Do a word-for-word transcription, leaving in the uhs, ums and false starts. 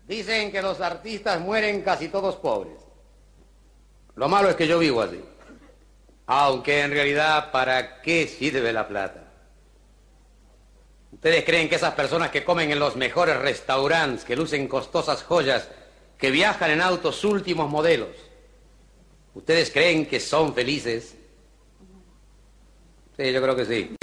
Dicen que los artistas mueren casi todos pobres. Lo malo es que yo vivo así. Aunque en realidad, ¿para qué sirve la plata? ¿Ustedes creen que esas personas que comen en los mejores restaurantes, que lucen costosas joyas, que viajan en autos últimos modelos, ¿ustedes creen que son felices? Sí, yo creo que sí.